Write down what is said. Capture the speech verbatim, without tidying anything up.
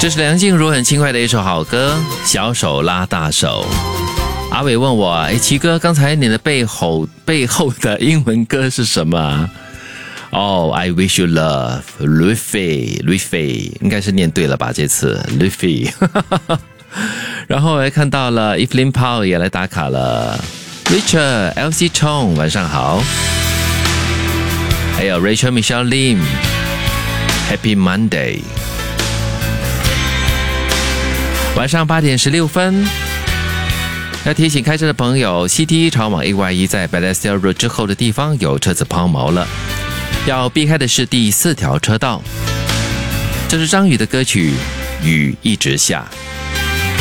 这是梁静茹很轻快的一首好歌，小手拉大手。阿伟问我，哎，奇哥，刚才你的背后背后的英文歌是什么啊？哦、oh, I wish you love, Luffy, Luffy 应该是念对了吧？这次 Luffy 然后我还看到了 Evelyn Paul 也来打卡了， Richard, L C Chong 晚上好，还有 Rachel Michelle Lim Happy Monday。晚上八点十六分，要提醒开车的朋友 ，C T 朝往 A Y 一 在 Balestier Road 之后的地方有车子抛锚了，要避开的是第四条车道。这是张宇的歌曲《雨一直下》。